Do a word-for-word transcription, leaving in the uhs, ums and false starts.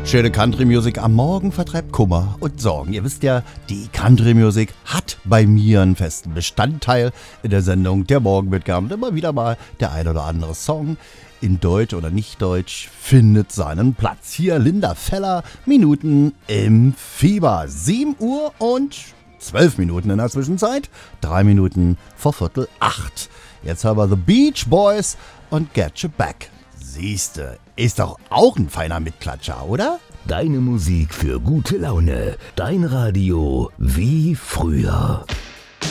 Schöne Country Music am Morgen vertreibt Kummer und Sorgen. Ihr wisst ja, die Country Music hat bei mir einen festen Bestandteil in der Sendung Der Morgen mit Gaben. Immer wieder mal der ein oder andere Song in Deutsch oder nicht Deutsch findet seinen Platz. Hier Linda Feller, Minuten im Fieber. sieben Uhr und zwölf Minuten in der Zwischenzeit. Drei Minuten vor Viertel acht. Jetzt haben wir The Beach Boys und Get You Back. Siehste, ist doch auch ein feiner Mitklatscher, oder? Deine Musik für gute Laune. Dein Radio wie früher.